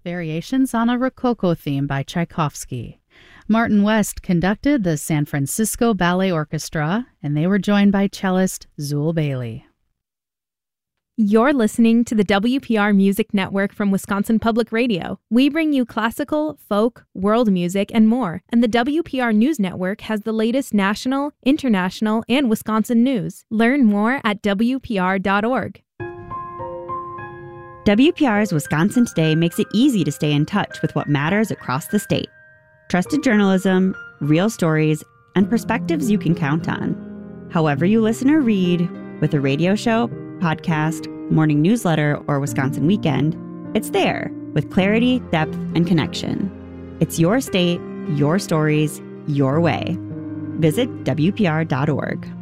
Variations on a Rococo Theme by Tchaikovsky. Martin West conducted the San Francisco Ballet Orchestra, and they were joined by cellist Zool Bailey. You're listening to the WPR Music Network from Wisconsin Public Radio. We bring you classical, folk, world music, and more. And the WPR News Network has the latest national, international, and Wisconsin news. Learn more at WPR.org. WPR's Wisconsin Today makes it easy to stay in touch with what matters across the state. Trusted journalism, real stories, and perspectives you can count on. However you listen or read, with a radio show, podcast, morning newsletter, or Wisconsin Weekend, it's there with clarity, depth, and connection. It's your state, your stories, your way. Visit WPR.org.